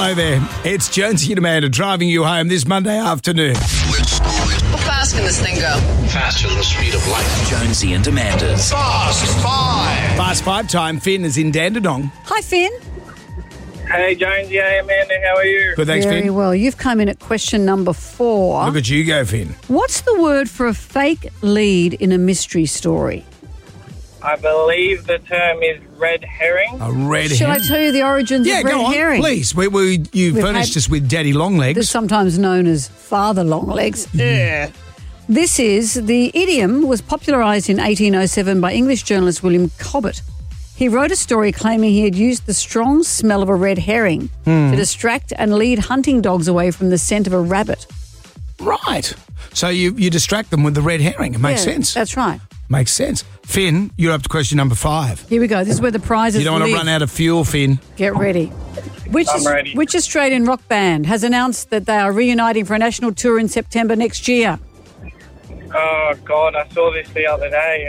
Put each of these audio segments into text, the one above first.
Hello there. It's Jonesy and Amanda driving you home this Monday afternoon. How fast can this thing go? Faster than the speed of light. Jonesy and Amanda's Fast Five. Fast five time. Finn is in Dandenong. Hi, Finn. Hey, Jonesy. Hey, Amanda. How are you? Good, thanks, Very Finn. well. You've come in at question number 4. Look at you go, Finn. What's the word for a fake lead in a mystery story? I believe the term is red herring. A red Shall I herring. tell you the origins Yeah, of red go on, herring? please. You furnished had- us with Daddy Longlegs. They're sometimes known as father longlegs. This is, the idiom was popularised in 1807 by English journalist William Cobbett. He wrote a story claiming he had used the strong smell of a red herring to distract and lead hunting dogs away from the scent of a rabbit. Right. So you distract them with the red herring. It makes Yeah, sense. That's right. Makes sense. Finn, you're up to question number 5. Here we go. This is where the prizes You don't want to live. run out of fuel, Finn. Get ready. I'm ready. Which Australian rock band has announced that they are reuniting for a national tour in September next year? Oh, God. I saw this the other day.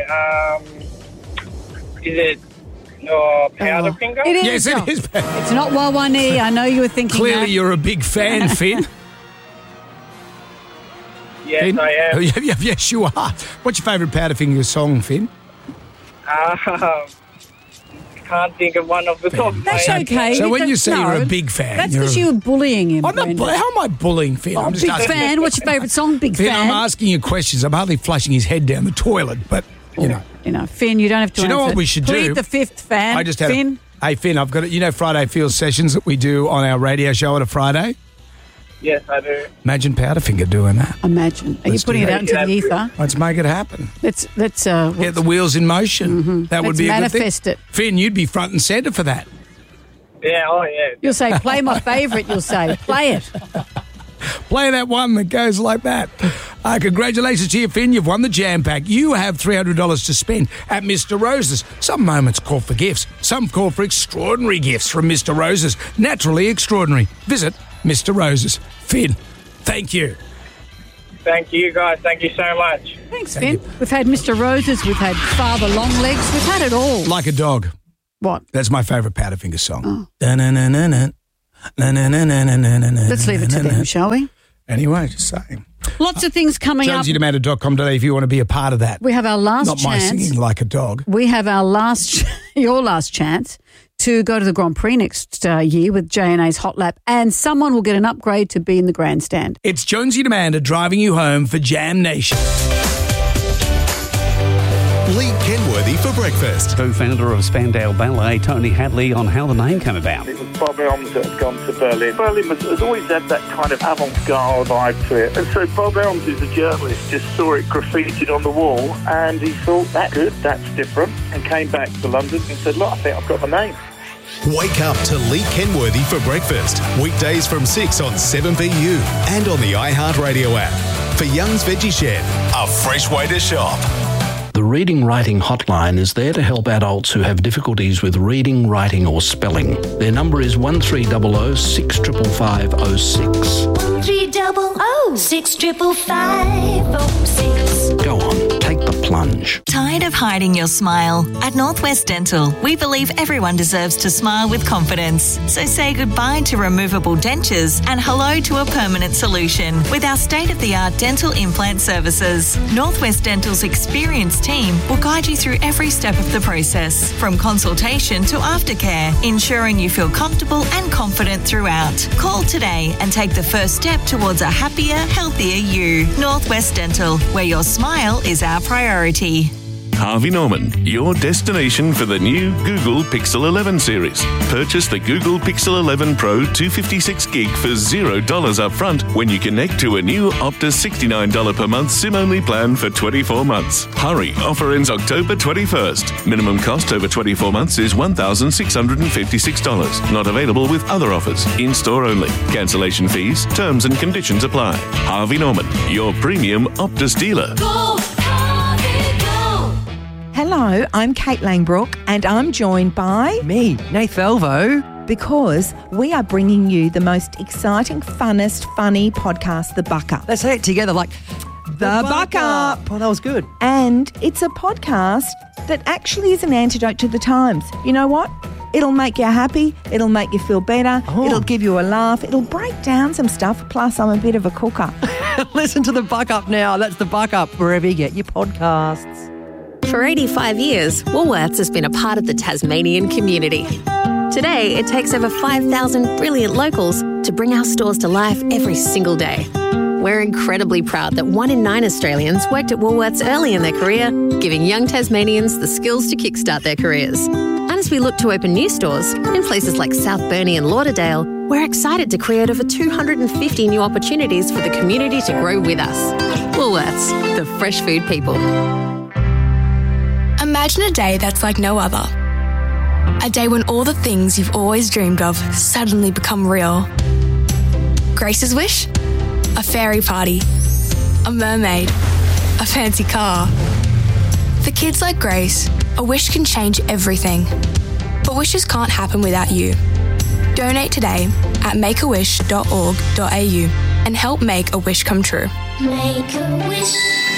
Is it Powderfinger? It is. Yes, it is. It's not Wawani. I know you were thinking Clearly that. you're a big fan, Finn. Yes, Finn? I am. Yes, you are. What's your favourite Powderfinger song, Finn? Can't think of one off the top of my That's head. okay. So when That's- you say no, you're a big fan, That's you're because a- you were bullying him. I'm not, Brendan. how am I bullying Finn? I'm just Big asking. fan. What's your favourite song? Big Finn, fan. I'm asking you questions. I'm hardly flushing his head down the toilet, but, you know. You know, Finn, you don't have to Do you know answer. what we should do? Plead the fifth, fan. I just had Finn. Hey, Finn, I've got it. You know Friday Field sessions that we do on our radio show on a Friday? Yes, I do. Imagine Powderfinger doing that. Imagine. Are you Let's putting do it that. out into the ether? Let's make it happen. Let's Get the wheels in motion. That would Let's be a good thing. manifest it. Finn, you'd be front and centre for that. Yeah, oh, yeah. You'll say, play my favourite, you'll say. Play it. Play that one that goes like that. Congratulations to you, Finn. You've won the Jam Pack. You have $300 to spend at Mr. Rose's. Some moments call for gifts. Some call for extraordinary gifts from Mr. Rose's. Naturally extraordinary. Visit Mr. Rose's. Finn, thank you. Thank you, guys. Thank you so much. Thanks, Finn. We've had Mr. Roses, we've had Father Longlegs, we've had it all. Like a dog. What? That's my favourite Powderfinger song. Let's leave it to them, shall we? Anyway, just saying. Lots of things coming up. JonesyDemanda.com.au if you want to be a part of that. We have our last Not my chance. singing like a dog. We have our your last chance to go to the Grand Prix next year with J&A's Hot Lap, and someone will get an upgrade to be in the grandstand. It's Jonesy and Amanda driving you home for Jam Nation. Lee Kenworthy for breakfast. Co-founder of Spandau Ballet, Tony Hadley, on how the name came about. It was Bob Elms that had gone to Berlin. Berlin has always had that kind of avant-garde vibe to it. And so Bob Elms, who's a journalist, just saw it graffitied on the wall and he thought, that's good, that's different, and came back to London and said, look, I think I've got the name. Wake up to Lee Kenworthy for breakfast. Weekdays from 6 on 7VU and on the iHeartRadio app. For Young's Veggie Shed, a fresh way to shop. The Reading Writing Hotline is there to help adults who have difficulties with reading, writing or spelling. Their number is 1300 655 06. 1300 655 06. Go on, take the plunge. Tired of hiding your smile? At Northwest Dental, we believe everyone deserves to smile with confidence. So say goodbye to removable dentures and hello to a permanent solution with our state-of-the-art dental implant services. Northwest Dental's experienced team will guide you through every step of the process, from consultation to aftercare, ensuring you feel comfortable and confident throughout. Call today and take the first step towards a happier, healthier you. Northwest Dental, where your smile is our priority. Harvey Norman, your destination for the new Google Pixel 11 series. Purchase the Google Pixel 11 Pro 256GB for $0 up front when you connect to a new Optus $69 per month SIM-only plan for 24 months. Hurry, offer ends October 21st. Minimum cost over 24 months is $1,656. Not available with other offers. In-store only. Cancellation fees, terms and conditions apply. Harvey Norman, your premium Optus dealer. Hello, I'm Kate Langbrook and I'm joined by... me, Nath Elvo. Because we are bringing you the most exciting, funnest, funny podcast, The Buck Up. Let's say it together like... The Buck Up. Oh, that was good. And it's a podcast that actually is an antidote to the times. You know what? It'll make you happy. It'll make you feel better. It'll give you a laugh. It'll break down some stuff. Plus, I'm a bit of a cooker. Listen to the Buck Up now. That's the Buck Up wherever you get your podcasts. For 85 years, Woolworths has been a part of the Tasmanian community. Today, it takes over 5,000 brilliant locals to bring our stores to life every single day. We're incredibly proud that 1 in 9 Australians worked at Woolworths early in their career, giving young Tasmanians the skills to kickstart their careers. And as we look to open new stores in places like South Burnie and Lauderdale, we're excited to create over 250 new opportunities for the community to grow with us. Woolworths, the fresh food people. Imagine a day that's like no other. A day when all the things you've always dreamed of suddenly become real. Grace's wish? A fairy party. A mermaid. A fancy car. For kids like Grace, a wish can change everything. But wishes can't happen without you. Donate today at makeawish.org.au and help make a wish come true. Make a wish.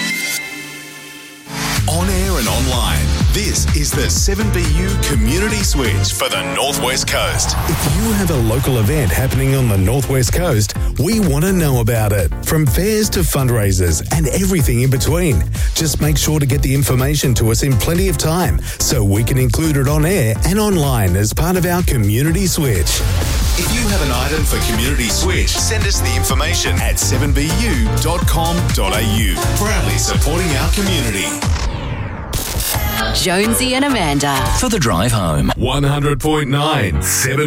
On air and online, this is the 7BU Community Switch for the Northwest Coast. If you have a local event happening on the Northwest Coast, we want to know about it. From fairs to fundraisers and everything in between. Just make sure to get the information to us in plenty of time so we can include it on air and online as part of our Community Switch. If you have an item for Community Switch, send us the information at 7bu.com.au. Proudly supporting our community. Jonesy and Amanda. For the drive home. 100.9 7